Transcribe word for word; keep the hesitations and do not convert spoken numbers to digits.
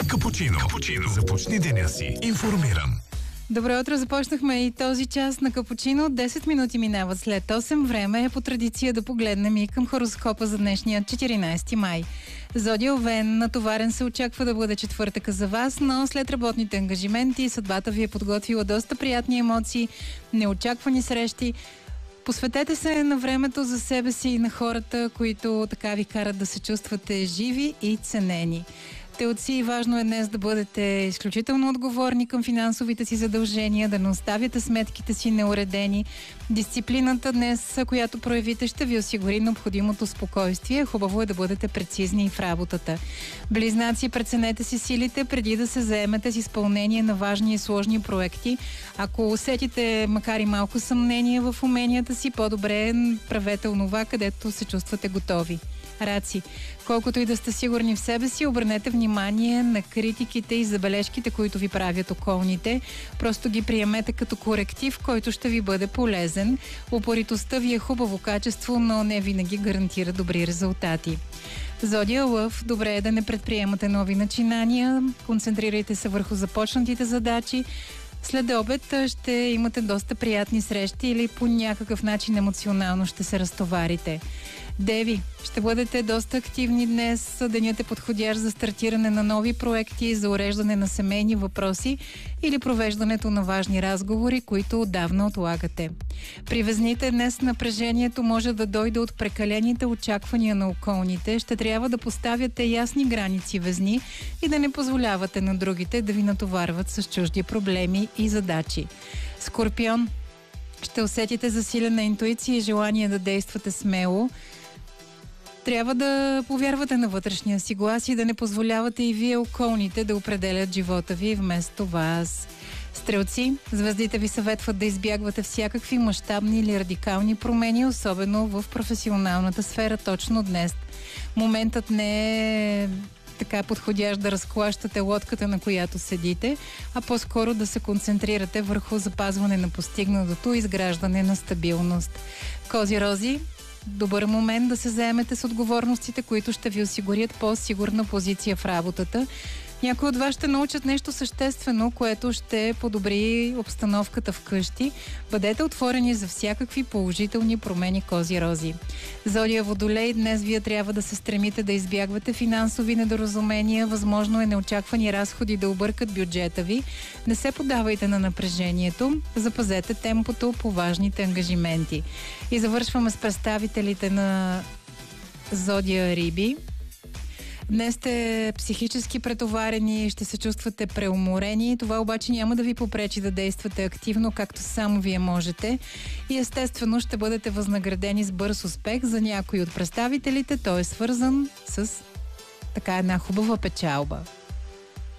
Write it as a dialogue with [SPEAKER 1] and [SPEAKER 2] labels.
[SPEAKER 1] Капучино. Капучино. Започни деня си информиран.
[SPEAKER 2] Добро утро, започнахме и този час на Капучино. десет минути минават след осем. Време е по традиция да погледнем и към хороскопа за днешния четиринайсети май. Зодия Овен, натоварен се очаква да бъде четвъртъка за вас, но след работните ангажименти съдбата ви е подготвила доста приятни емоции, неочаквани срещи. Посветете се на времето за себе си и на хората, които така ви карат да се чувствате живи и ценени. Телци, важно е днес да бъдете изключително отговорни към финансовите си задължения, да не оставяте сметките си неуредени. Дисциплината днес, която проявите, ще ви осигури необходимото спокойствие. Хубаво е да бъдете прецизни в работата. Близнаци, преценете си силите преди да се заемете с изпълнение на важни и сложни проекти. Ако усетите макар и малко съмнение в уменията си, по-добре правете онова, където се чувствате готови. Раци, колкото и да сте сигурни в себе си, обърнете внимание на критиките и забележките, които ви правят околните. Просто ги приемете като коректив, който ще ви бъде полезен. Упоритостта ви е хубаво качество, но не винаги гарантира добри резултати. Зодия Лъв, добре е да не предприемате нови начинания, концентрирайте се върху започнатите задачи. След обед ще имате доста приятни срещи или по някакъв начин емоционално ще се разтоварите. Деви, ще бъдете доста активни днес. Денят е подходящ за стартиране на нови проекти, за уреждане на семейни въпроси или провеждането на важни разговори, които отдавна отлагате. При Везните днес напрежението може да дойде от прекалените очаквания на околните. Ще трябва да поставяте ясни граници, Везни, и да не позволявате на другите да ви натоварват с чужди проблеми и задачи. Скорпион, ще усетите засилена интуиция и желание да действате смело. Трябва да повярвате на вътрешния си глас и да не позволявате и вие околните да определят живота ви вместо вас. Стрелци, звездите ви съветват да избягвате всякакви мащабни или радикални промени, особено в професионалната сфера точно днес. Моментът не е така подходящ да разклащате лодката, на която седите, а по-скоро да се концентрирате върху запазване на постигнатото и изграждане на стабилност. Кози-рози, добър момент да се заемете с отговорностите, които ще ви осигурят по-сигурна позиция в работата. Някои от вас ще научат нещо съществено, което ще подобри обстановката вкъщи. Бъдете отворени за всякакви положителни промени, Кози-рози. Зодия Водолей, днес вие трябва да се стремите да избягвате финансови недоразумения. Възможно е неочаквани разходи да объркат бюджета ви. Не се подавайте на напрежението. Запазете темпото по важните ангажименти. И завършваме с представителите на Зодия Риби. Днес сте психически претоварени, ще се чувствате преуморени. Това обаче няма да ви попречи да действате активно, както само вие можете. И естествено ще бъдете възнаградени с бърз успех. За някой от представителите той е свързан с така една хубава печалба.